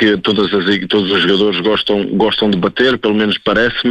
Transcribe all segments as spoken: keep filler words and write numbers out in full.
que todas as, todos os jogadores gostam, gostam de bater, pelo menos parece-me,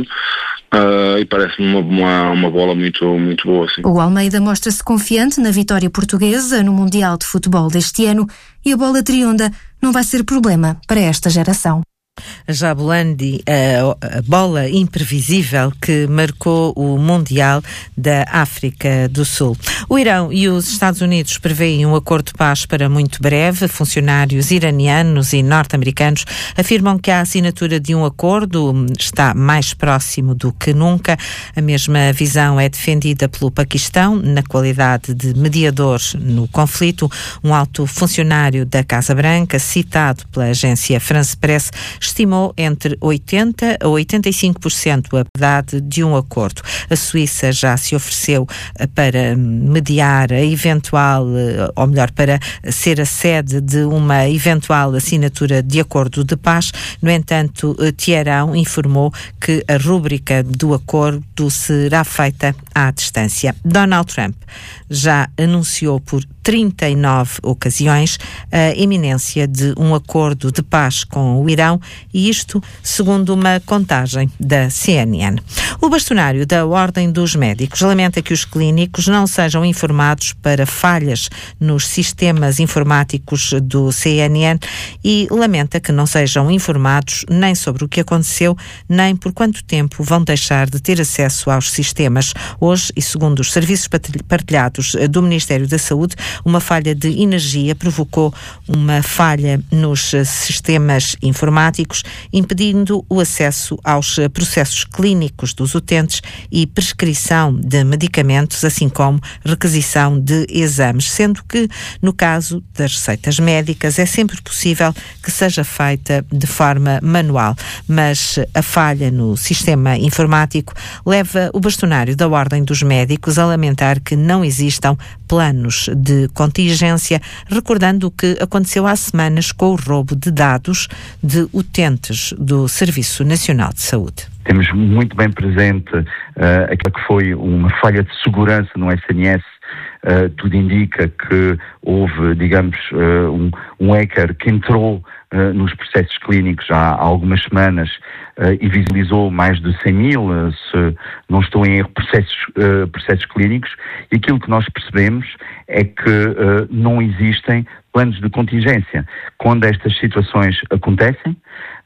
uh, e parece-me uma, uma, uma bola muito, muito boa. Sim. O Almeida mostra-se confiante na vitória portuguesa no Mundial de Futebol deste ano e a bola trionda não vai ser problema para esta geração. Jabulandi, a, a bola imprevisível que marcou o Mundial da África do Sul. O Irão e os Estados Unidos prevêem um acordo de paz para muito breve. Funcionários iranianos e norte-americanos afirmam que a assinatura de um acordo está mais próximo do que nunca. A mesma visão é defendida pelo Paquistão, na qualidade de mediador no conflito. Um alto funcionário da Casa Branca, citado pela agência France Press, estimou entre oitenta a oitenta e cinco por cento a possibilidade de um acordo. A Suíça já se ofereceu para mediar a eventual, ou melhor, para ser a sede de uma eventual assinatura de acordo de paz. No entanto, Teherão informou que a rúbrica do acordo será feita à distância. Donald Trump já anunciou por trinta e nove ocasiões a iminência de um acordo de paz com o Irão, e isto segundo uma contagem da C N N. O bastonário da Ordem dos Médicos lamenta que os clínicos não sejam informados para falhas nos sistemas informáticos do C N N e lamenta que não sejam informados nem sobre o que aconteceu, nem por quanto tempo vão deixar de ter acesso aos sistemas. Hoje, e segundo os serviços partilhados do Ministério da Saúde, uma falha de energia provocou uma falha nos sistemas informáticos, impedindo o acesso aos processos clínicos dos utentes e prescrição de medicamentos, assim como requisição de exames, sendo que, no caso das receitas médicas, é sempre possível que seja feita de forma manual, mas a falha no sistema informático leva o bastonário da Ordem dos Médicos a lamentar que não existam planos de contingência, recordando o que aconteceu há semanas com o roubo de dados de utentes do Serviço Nacional de Saúde. Temos muito bem presente uh, aquilo que foi uma falha de segurança no S N S. Uh, tudo indica que houve, digamos, uh, um, um hacker que entrou uh, nos processos clínicos há, há algumas semanas uh, e visualizou mais de cem mil, uh, se não estou em erro, processos, uh, processos clínicos, e aquilo que nós percebemos é que uh, não existem planos de contingência. Quando estas situações acontecem,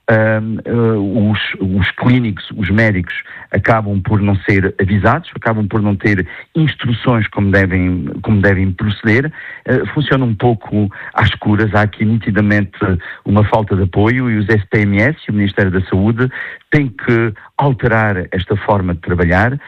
Uh, uh, os, os clínicos, os médicos, acabam por não ser avisados, acabam por não ter instruções como devem, como devem proceder, uh, funciona um pouco às escuras. Há aqui nitidamente uma falta de apoio e os S P M S e o Ministério da Saúde têm que alterar esta forma de trabalhar.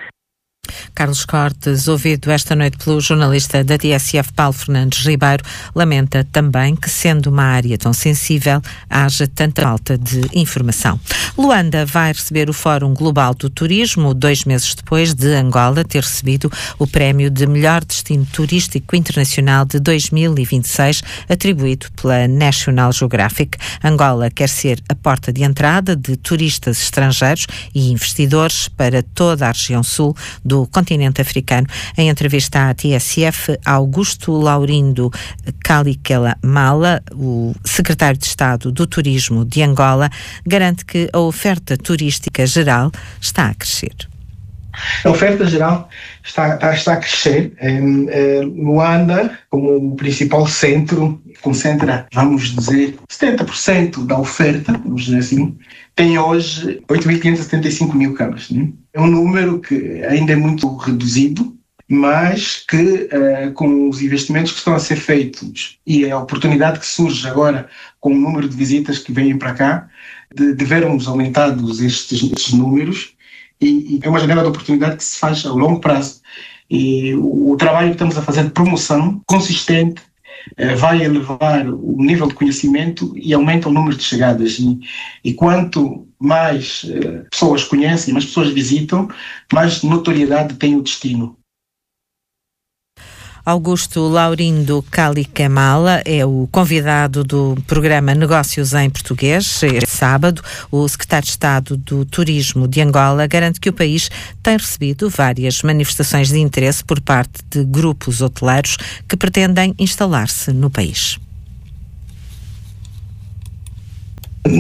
Carlos Cortes, ouvido esta noite pelo jornalista da T S F Paulo Fernandes Ribeiro, lamenta também que, sendo uma área tão sensível, haja tanta falta de informação. Luanda vai receber o Fórum Global do Turismo, dois meses depois de Angola ter recebido o prémio de melhor destino turístico internacional de dois mil e vinte e seis, atribuído pela National Geographic. Angola quer ser a porta de entrada de turistas estrangeiros e investidores para toda a região sul do continente africano. Em entrevista à T S F, Augusto Laurindo Kalikela Mala, o secretário de Estado do Turismo de Angola, garante que a oferta turística geral está a crescer. A oferta geral está, está, está a crescer. Em, em Luanda, como o principal centro, concentra, vamos dizer, setenta por cento da oferta, vamos dizer assim, tem hoje oito mil quinhentas e setenta e cinco mil camas. Né? É um número que ainda é muito reduzido, mas que uh, com os investimentos que estão a ser feitos e a oportunidade que surge agora com o número de visitas que vêm para cá, de, de vermos aumentados estes, estes números, e, e é uma janela de oportunidade que se faz a longo prazo. E o, o trabalho que estamos a fazer de promoção consistente uh, vai elevar o nível de conhecimento e aumenta o número de chegadas. E, e quanto mais uh, pessoas conhecem, mais pessoas visitam, mais notoriedade tem o destino. Augusto Laurindo Kalikemala é o convidado do programa Negócios em Português. Este sábado, o secretário de Estado do Turismo de Angola garante que o país tem recebido várias manifestações de interesse por parte de grupos hoteleiros que pretendem instalar-se no país.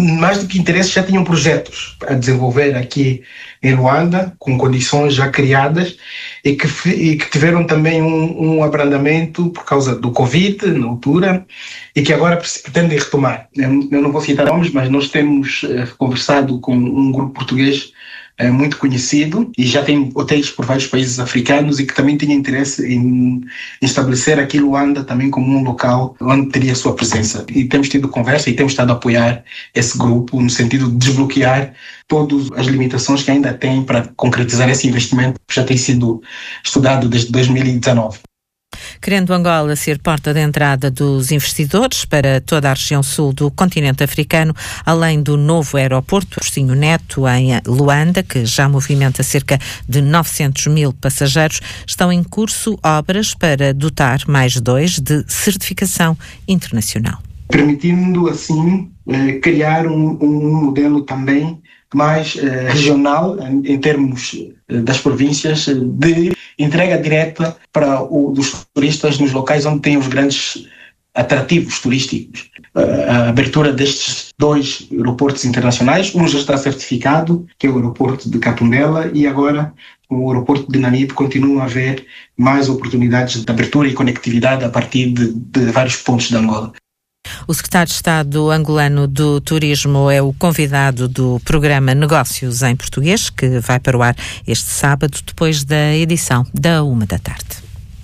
mais do que interesse, já tinham projetos a desenvolver aqui em Luanda, com condições já criadas, e que, e que tiveram também um, um abrandamento por causa do Covid, na altura, e que agora se pretendem retomar. Eu, eu não vou citar nomes, mas nós temos uh, conversado com um grupo português uh, muito conhecido, e já tem hotéis por vários países africanos, e que também tinha interesse em, em estabelecer aqui Luanda também como um local onde teria sua presença. E temos tido conversa e temos estado a apoiar esse grupo no sentido de desbloquear todas as limitações que ainda tem para concretizar esse investimento que já tem sido estudado desde dois mil e dezanove. Querendo Angola ser porta de entrada dos investidores para toda a região sul do continente africano, além do novo aeroporto Agostinho Neto em Luanda, que já movimenta cerca de novecentos mil passageiros, estão em curso obras para dotar mais dois de certificação internacional. Permitindo assim criar um, um modelo também mais eh, regional, em, em termos eh, das províncias, de entrega direta para o, dos turistas nos locais onde tem os grandes atrativos turísticos. A abertura destes dois aeroportos internacionais, um já está certificado, que é o aeroporto de Capundela, e agora o aeroporto de Namibe continua a haver mais oportunidades de abertura e conectividade a partir de, de vários pontos de Angola. O secretário de Estado angolano do Turismo é o convidado do programa Negócios em Português, que vai para o ar este sábado, depois da edição da uma da tarde.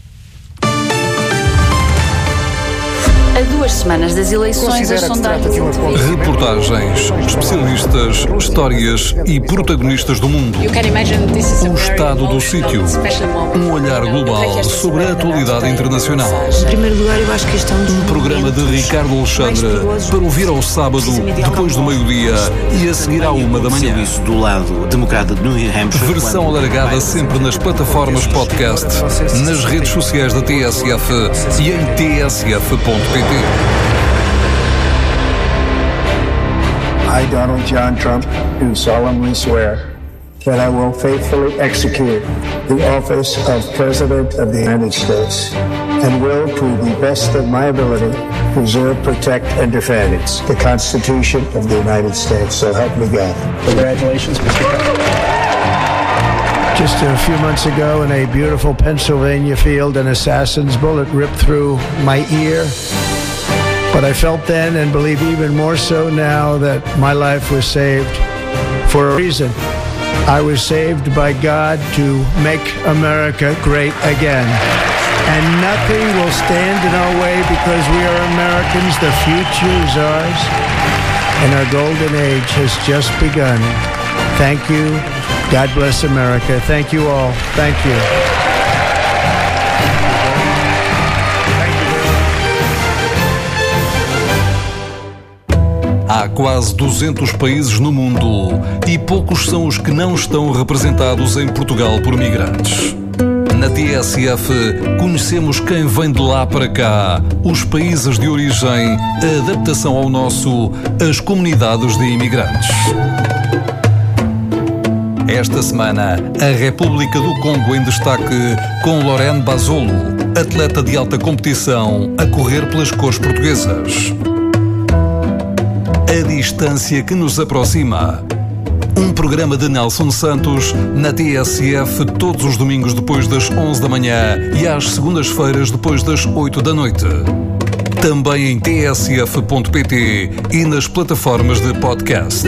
A duas semanas das eleições, as sondagens... Reportagens, especialistas, histórias e protagonistas do mundo. O estado do sítio. Um olhar global sobre a atualidade internacional. Em primeiro lugar, eu acho que isto é um... Um programa de Ricardo Alexandre para ouvir ao sábado, depois do meio-dia e a seguir à uma da manhã. Do lado democrata de New Hampshire. Versão alargada sempre nas plataformas podcast, nas redes sociais da T S F e em t s f ponto p t. I, Donald John Trump, do solemnly swear that I will faithfully execute the office of President of the United States and will, to the best of my ability, preserve, protect, and defend the Constitution of the United States. So help me God. Congratulations, Mister President. Just a few months ago in a beautiful Pennsylvania field, an assassin's bullet ripped through my ear. But I felt then, and believe even more so now, that my life was saved for a reason. I was saved by God to make America great again. And nothing will stand in our way because we are Americans. The future is ours, and our golden age has just begun. Thank you. God bless America. Thank you all. Thank you. Há quase duzentos países no mundo e poucos são os que não estão representados em Portugal por migrantes. Na T S F conhecemos quem vem de lá para cá, os países de origem, a adaptação ao nosso, as comunidades de imigrantes. Esta semana, a República do Congo em destaque com Laurent Bazolo, atleta de alta competição, a correr pelas cores portuguesas. A distância que nos aproxima. Um programa de Nelson Santos na T S F todos os domingos depois das onze da manhã e às segundas-feiras depois das oito da noite. Também em t s f ponto p t e nas plataformas de podcast.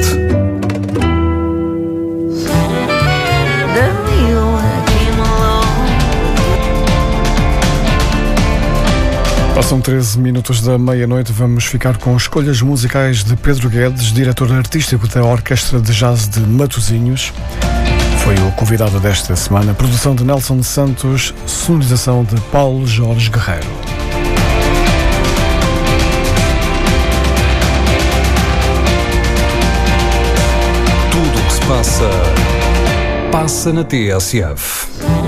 Passam treze minutos da meia-noite, vamos ficar com escolhas musicais de Pedro Guedes, diretor artístico da Orquestra de Jazz de Matosinhos. Foi o convidado desta semana. Produção de Nelson Santos, sonorização de Paulo Jorge Guerreiro. Tudo o que se passa, passa na T S F.